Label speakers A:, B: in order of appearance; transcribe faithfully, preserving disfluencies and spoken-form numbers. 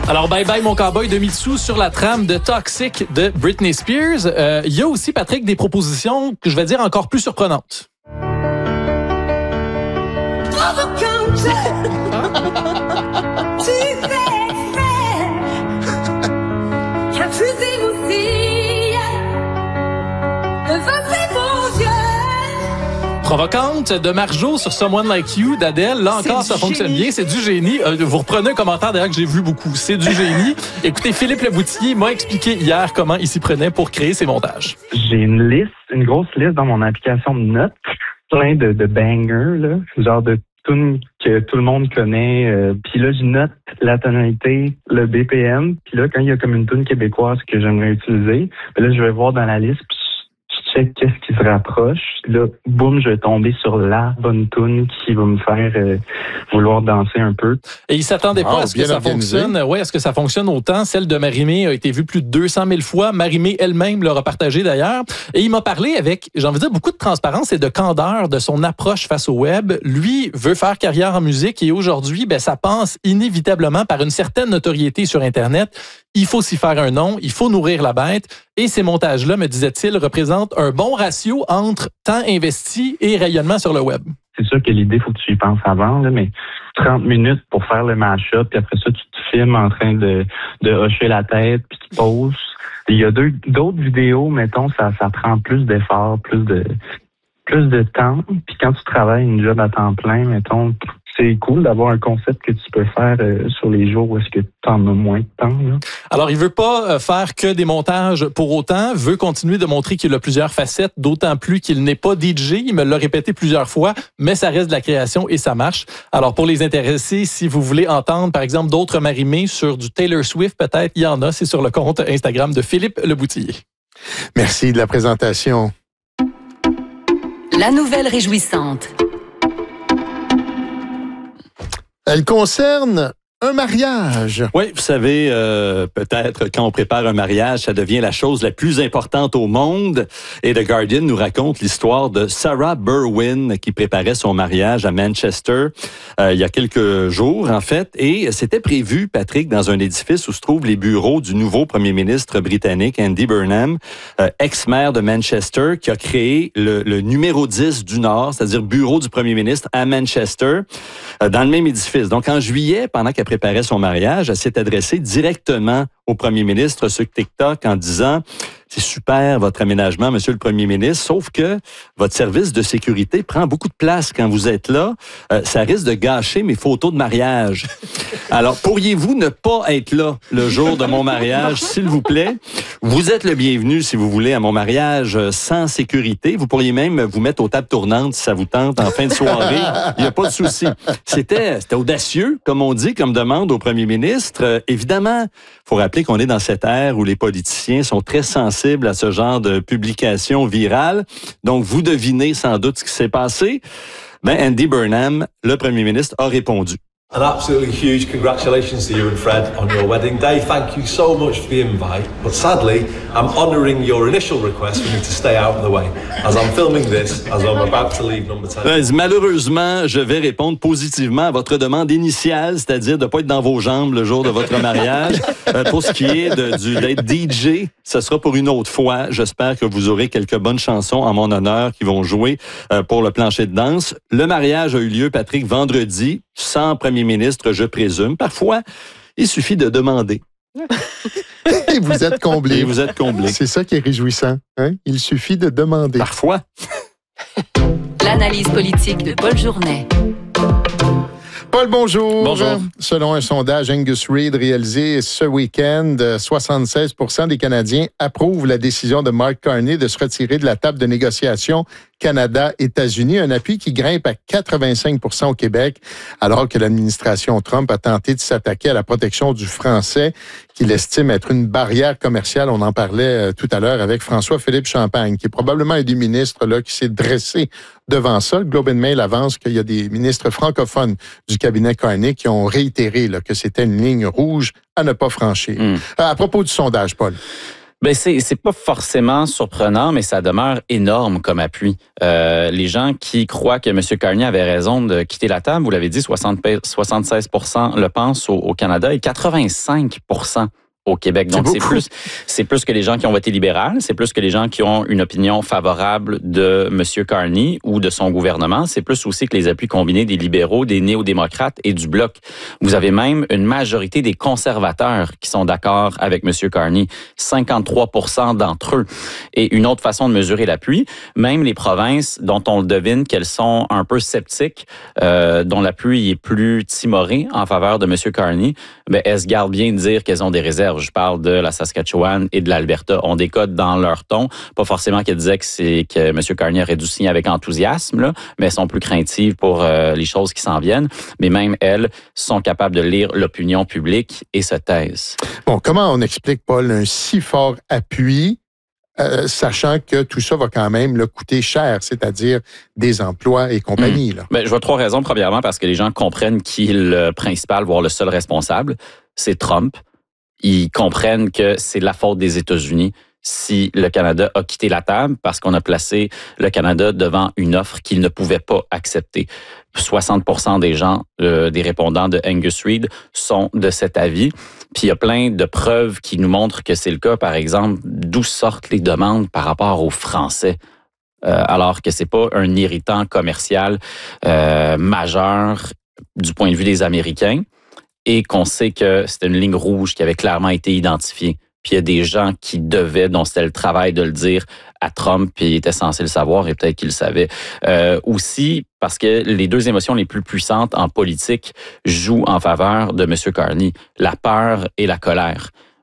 A: Alors, bye bye mon cowboy de Mitsou sur la trame de Toxic de Britney Spears. Euh, il y a aussi, Patrick, des propositions que je vais dire encore plus surprenantes. Provocante de Marjo sur Someone Like You d'Adèle. Là encore, ça fonctionne génie. bien. C'est du génie. Euh, vous reprenez un commentaire d'ailleurs que j'ai vu beaucoup. C'est du génie. Écoutez, Philippe Leboutillier m'a expliqué hier comment il s'y prenait pour créer ses montages.
B: J'ai une liste, une grosse liste dans mon application de notes, plein de, de bangers, là, genre de tunes que tout le monde connaît. Euh, puis là, je note la tonalité, le B P M. Puis là, quand il y a comme une tune québécoise que j'aimerais utiliser, ben là, je vais voir dans la liste. Puis qu'est-ce qui se rapproche. Là, boum, je vais tomber sur la bonne tune qui va me faire euh, vouloir danser un peu.
A: Et il s'attendait pas oh, à ce que ça organisé. fonctionne. Ouais, est-ce que ça fonctionne autant? Celle de Marie-Mé a été vue plus de deux cent mille fois. Marie-Mé elle-même l'a repartagé d'ailleurs. Et il m'a parlé avec, j'ai envie de dire, beaucoup de transparence et de candeur de son approche face au web. Lui veut faire carrière en musique et aujourd'hui, ben, ça passe inévitablement par une certaine notoriété sur Internet. Il faut s'y faire un nom, il faut nourrir la bête. Et ces montages-là, me disait-il, représentent un bon ratio entre temps investi et rayonnement sur le web.
B: C'est sûr que l'idée, il faut que tu y penses avant, là, mais trente minutes pour faire le mash-up, puis après ça, tu te filmes en train de, de hocher la tête, puis tu poses. Il y a deux, d'autres vidéos, mettons, ça, ça prend plus d'efforts, plus de, plus de temps. Puis quand tu travailles une job à temps plein, mettons, c'est cool d'avoir un concept que tu peux faire euh, sur les jours où est-ce que tu en as moins de temps. Là.
A: Alors, il veut pas faire que des montages pour autant, veut continuer de montrer qu'il a plusieurs facettes, d'autant plus qu'il n'est pas D J. Il me l'a répété plusieurs fois, mais ça reste de la création et ça marche. Alors, pour les intéressés, si vous voulez entendre, par exemple, d'autres Marie-Mé sur du Taylor Swift, peut-être, il y en a. C'est sur le compte Instagram de Philippe Leboutillier.
C: Merci de la présentation.
D: La nouvelle réjouissante.
C: Elle concerne un mariage.
E: Oui, vous savez, euh, peut-être quand on prépare un mariage, ça devient la chose la plus importante au monde. Et The Guardian nous raconte l'histoire de Sarah Berwin qui préparait son mariage à Manchester euh, il y a quelques jours, en fait. Et c'était prévu, Patrick, dans un édifice où se trouvent les bureaux du nouveau premier ministre britannique, Andy Burnham, euh, ex-maire de Manchester, qui a créé le, le numéro dix du Nord, c'est-à-dire bureau du premier ministre à Manchester, euh, dans le même édifice. Donc, en juillet, pendant qu'elle préparait son mariage, elle s'est adressée directement au premier ministre sur TikTok en disant « C'est super votre aménagement, monsieur le premier ministre, sauf que votre service de sécurité prend beaucoup de place quand vous êtes là. Euh, ça risque de gâcher mes photos de mariage. Alors, pourriez-vous ne pas être là le jour de mon mariage, s'il vous plaît? Vous êtes le bienvenu, si vous voulez, à mon mariage sans sécurité. Vous pourriez même vous mettre aux tables tournantes si ça vous tente en fin de soirée. Il n'y a pas de souci. » C'était, c'était audacieux, comme on dit, comme demande au premier ministre. Euh, évidemment, il faut rappeler qu'on est dans cette ère où les politiciens sont très sensibles à ce genre de publication virale. Donc, vous devinez sans doute ce qui s'est passé. Ben, Andy Burnham, le premier ministre, a répondu.
F: An absolutely huge congratulations to you and Fred on your wedding day. Thank you so much for the invite. But sadly, I'm honouring your initial request for me to stay out of the way. As I'm filming this, as I'm about to leave number ten.
E: Malheureusement, je vais répondre positivement à votre demande initiale, c'est-à-dire de ne pas être dans vos jambes le jour de votre mariage. euh, pour ce qui est de, du, d'être D J, ce sera pour une autre fois. J'espère que vous aurez quelques bonnes chansons en mon honneur qui vont jouer euh, pour le plancher de danse. Le mariage a eu lieu, Patrick, vendredi, sans premier ministre, je présume. Parfois, il suffit de demander.
C: Et vous êtes comblé.
E: Et vous êtes comblé.
C: C'est ça qui est réjouissant. Hein? Il suffit de demander.
E: Parfois.
D: L'analyse politique de Paul Journet.
C: Paul, bonjour.
A: Bonjour.
C: Selon un sondage Angus Reid réalisé ce week-end, soixante-seize pour cent des Canadiens approuvent la décision de Mark Carney de se retirer de la table de négociation Canada-États-Unis, un appui qui grimpe à quatre-vingt-cinq pour cent au Québec, alors que l'administration Trump a tenté de s'attaquer à la protection du français, qu'il estime être une barrière commerciale. On en parlait tout à l'heure avec François-Philippe Champagne, qui est probablement un des ministres là, qui s'est dressé devant ça. Le Globe and Mail avance qu'il y a des ministres francophones du cabinet Carney qui ont réitéré là, que c'était une ligne rouge à ne pas franchir. Mm. À propos du sondage, Paul.
G: Ben c'est c'est pas forcément surprenant, mais ça demeure énorme comme appui. Euh, les gens qui croient que M. Carney avait raison de quitter la table, vous l'avez dit, soixante, soixante-seize pour cent le pensent au, au Canada et quatre-vingt-cinq pour cent au Québec. Donc, c'est, c'est plus, c'est plus que les gens qui ont voté libéral, c'est plus que les gens qui ont une opinion favorable de M. Carney ou de son gouvernement. C'est plus aussi que les appuis combinés des libéraux, des néo-démocrates et du Bloc. Vous avez même une majorité des conservateurs qui sont d'accord avec M. Carney, cinquante-trois pour cent d'entre eux. Et une autre façon de mesurer l'appui, même les provinces dont on le devine qu'elles sont un peu sceptiques, euh, dont l'appui est plus timoré en faveur de M. Carney, ben, elles se gardent bien de dire qu'elles ont des réserves. Je parle de la Saskatchewan et de l'Alberta. On décode dans leur ton. Pas forcément qu'elles disaient que, c'est, que M. Carney aurait dû signer avec enthousiasme, là, mais elles sont plus craintives pour euh, les choses qui s'en viennent. Mais même elles sont capables de lire l'opinion publique et se taisent.
C: Bon, comment on explique, Paul, un si fort appui, euh, sachant que tout ça va quand même là, coûter cher, c'est-à-dire des emplois et compagnie? Là.
G: Mmh. Ben, je vois trois raisons. Premièrement, parce que les gens comprennent qui est le principal, voire le seul responsable. C'est Trump. Ils comprennent que c'est la faute des États-Unis si le Canada a quitté la table parce qu'on a placé le Canada devant une offre qu'il ne pouvait pas accepter. soixante pour cent des gens, euh, des répondants de Angus Reid sont de cet avis. Puis il y a plein de preuves qui nous montrent que c'est le cas. Par exemple, d'où sortent les demandes par rapport aux Français? Euh, alors que c'est pas un irritant commercial euh, majeur du point de vue des Américains. Et qu'on sait que c'était une ligne rouge qui avait clairement été identifiée. Puis il y a des gens qui devaient, dont c'était le travail de le dire à Trump, puis il était censé le savoir et peut-être qu'il le savait. Euh, aussi, parce que les deux émotions les plus puissantes en politique jouent en faveur de M. Carney, la peur et la colère.